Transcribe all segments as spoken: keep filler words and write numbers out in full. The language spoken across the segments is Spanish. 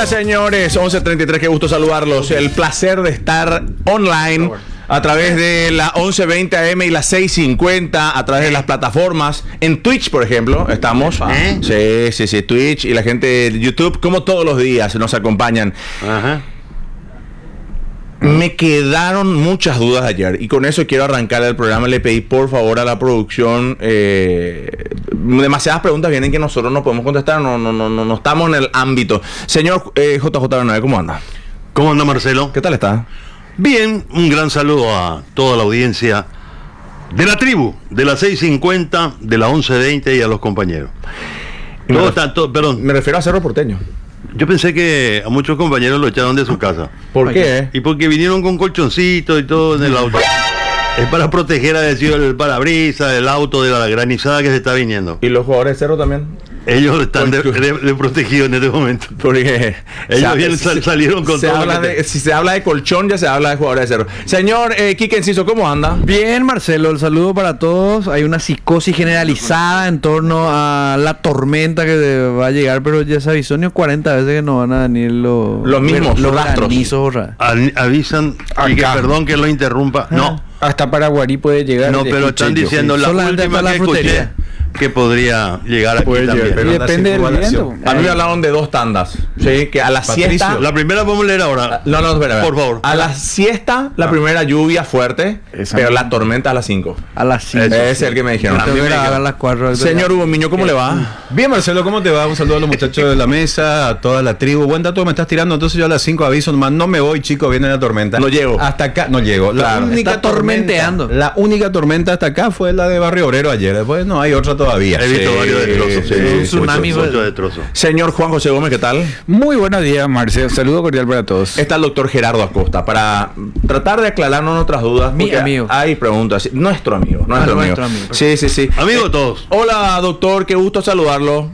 Señoras, señores, once treinta y tres, qué gusto saludarlos. El placer de estar online a través de la once veinte A M y la seis cincuenta, a través de las plataformas. En Twitch, por ejemplo, estamos. ¿Eh? Sí, sí, sí, Twitch y la gente de YouTube, como todos los días, nos acompañan. Ajá. Me quedaron muchas dudas ayer y con eso quiero arrancar el programa. Le pedí por favor a la producción, eh, demasiadas preguntas vienen que nosotros no podemos contestar, no, no, no, no, no estamos en el ámbito. Señor eh, J J Bernabé, ¿cómo anda? ¿Cómo anda, Marcelo? ¿Qué tal está? Bien, un gran saludo a toda la audiencia de la tribu, de la seis cincuenta, de la once veinte y a los compañeros. Todo está, todo, perdón. Me refiero a Cerro Porteño. Yo pensé que a muchos compañeros lo echaron de su casa. ¿Por qué? Y porque vinieron con colchoncitos y todo en el auto. Es para proteger, a decir, el parabrisas, el auto de la granizada que se está viniendo. ¿Y los jugadores de Cerro también? Ellos están de, de, de protegidos en este momento. Porque ellos o sea, bien sal, salieron con se todo. Habla de, si se habla de colchón, ya se habla de jugadores de Cerro. Señor eh, Quique Enciso, ¿cómo anda? Bien, Marcelo, el saludo para todos. Hay una psicosis generalizada en torno a la tormenta que va a llegar, pero ya se avisó ni cuarenta veces que no van a venir los, los mismos, los rastros. Avisan, y que, perdón que lo interrumpa. Ah. No. Hasta Paraguarí puede llegar. No, pero están diciendo la última que escuché que podría llegar aquí puede también. Llegar, y depende del viento. A mí me hablaron de dos tandas. Sí, que a la Patricio. siesta. La primera vamos a leer ahora. No, no, espera, por favor. A la siesta, la ah. primera lluvia fuerte, Esa pero la tormenta a las cinco. A las cinco. Ese es el que me dijeron. A mí me a las cuatro. Señor Hugo Miño, ¿cómo le va? Bien, Marcelo, ¿cómo te va? Un saludo a los muchachos de la mesa, a toda la tribu. Buen dato me estás tirando, entonces yo a las cinco aviso nomás. No me voy, chicos, viene la tormenta. No llego. Hasta acá, no llego. La claro, única está tormenteando. La única tormenta hasta acá fue la de Barrio Obrero ayer. Después no hay otra todavía. He visto varios de trozos. Sí, un tsunami de trozos. Señor Juan José Gómez, ¿qué tal? Muy buenos días, Marcelo. Saludo cordial para todos. Está el doctor Gerardo Acosta para tratar de aclararnos nuestras dudas. Mi amigo. Hay preguntas. Nuestro amigo. Nuestro, ah, amigo. nuestro amigo. Sí, sí, sí. Amigo eh, todos. Hola, doctor. Qué gusto saludarlo.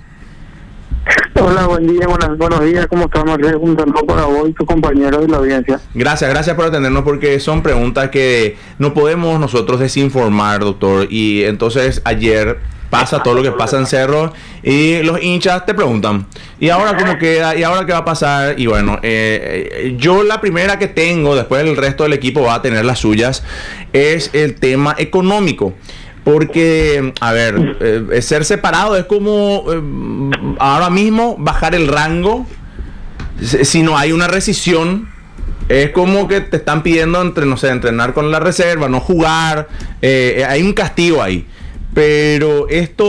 Hola, buen día, buenas, buenos días, ¿cómo estamos? Un saludo para vos y tus compañeros de la audiencia. Gracias, gracias por atendernos porque son preguntas que no podemos nosotros desinformar, doctor. Y entonces ayer pasa todo lo que pasa en Cerro y los hinchas te preguntan, ¿y ahora cómo queda? ¿Y ahora qué va a pasar? Y bueno, eh, yo la primera que tengo, después el resto del equipo va a tener las suyas, es el tema económico. Porque, a ver, eh, ser separado es como eh, ahora mismo bajar el rango. Si no hay una rescisión, es como que te están pidiendo, entre, no sé, entrenar con la reserva, no jugar. Eh, hay un castigo ahí. Pero esto